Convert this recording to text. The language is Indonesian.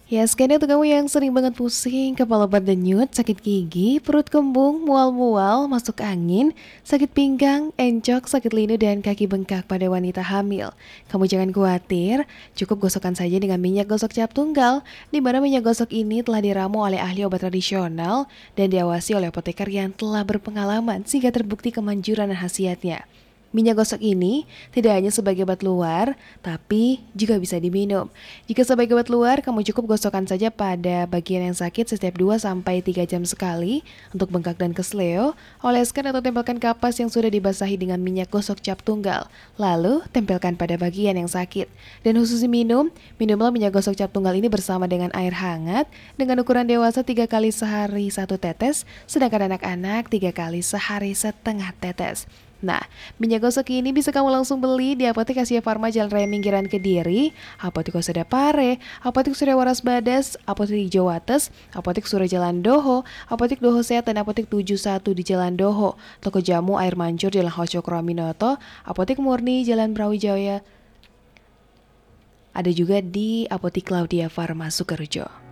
Ya, skena untuk kamu yang sering banget pusing, kepala berdenyut, sakit gigi, perut kembung, mual-mual, masuk angin, sakit pinggang, encok, sakit linu, dan kaki bengkak pada wanita hamil. Kamu jangan khawatir, cukup gosokkan saja dengan minyak gosok cap tunggal, di mana minyak gosok ini telah diramu oleh ahli obat tradisional dan diawasi oleh apoteker yang telah berpengalaman sehingga terbukti kemanjuran dan khasiatnya. Minyak gosok ini tidak hanya sebagai obat luar, tapi juga bisa diminum. Jika sebagai obat luar, kamu cukup gosokkan saja pada bagian yang sakit setiap 2 sampai 3 jam sekali untuk bengkak dan kesleo, oleskan atau tempelkan kapas yang sudah dibasahi dengan minyak gosok cap tunggal. Lalu, tempelkan pada bagian yang sakit. Dan khusus minum, minumlah minyak gosok cap tunggal ini bersama dengan air hangat dengan ukuran dewasa 3 kali sehari 1 tetes, sedangkan anak-anak 3 kali sehari setengah tetes. Nah, minyak gosok ini bisa kamu langsung beli di Apotek Asia Farma Jalan Raya Minggiran Kediri, Apotek Osada Pare, Apotek Surya Waras Badas, Apotek Hijau Wates, Apotek Surya Jalan Doho, Apotek Doho Sehat dan Apotek 71 di Jalan Doho, Toko Jamu Air Mancur Jalan Hojo Kroaminoto, Apotek Murni Jalan Brawijaya. Ada juga di Apotek Claudia Farma Sukerjo.